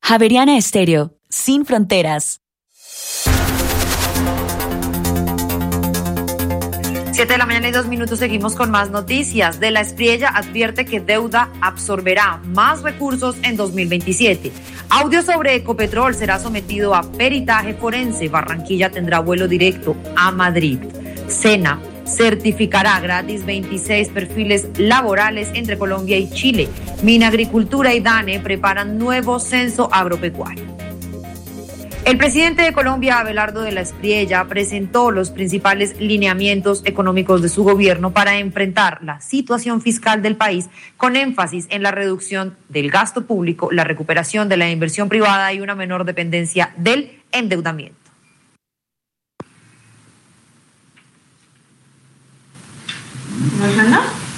Javeriana Estéreo, sin fronteras. 7:02 a.m. Seguimos con más noticias. De la Espriella advierte que deuda absorberá más recursos en 2027. Audio sobre Ecopetrol será sometido a peritaje forense. Barranquilla tendrá vuelo directo a Madrid. SENA certificará gratis 26 perfiles laborales entre Colombia y Chile. Minagricultura y DANE preparan nuevo censo agropecuario. El presidente de Colombia, Abelardo de la Espriella, presentó los principales lineamientos económicos de su gobierno para enfrentar la situación fiscal del país, con énfasis en la reducción del gasto público, la recuperación de la inversión privada y una menor dependencia del endeudamiento. ¿No?